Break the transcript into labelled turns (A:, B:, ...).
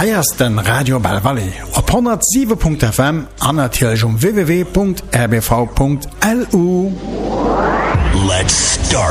A: Eiersten Radio Bell Valley op 107.fm an natürlich www.rbv.lu.
B: Let's start.